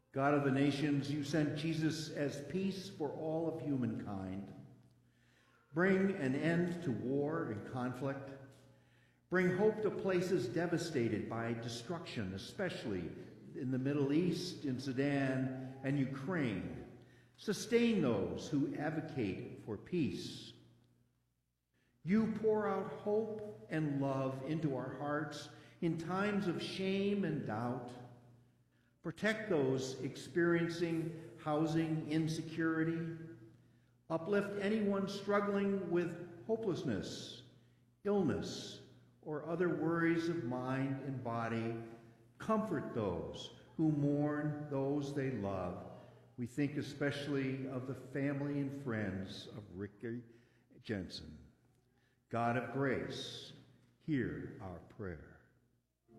God of the nations, you sent Jesus as peace for all of humankind. Bring an end to war and conflict. Bring hope to places devastated by destruction, especially in the Middle East, in Sudan, and Ukraine. Sustain those who advocate for peace. You pour out hope and love into our hearts in times of shame and doubt. Protect those experiencing housing insecurity. Uplift anyone struggling with hopelessness, illness, or other worries of mind and body. Comfort those who mourn those they love. We think especially of the family and friends of Ricky Jensen. God of grace, hear our prayer.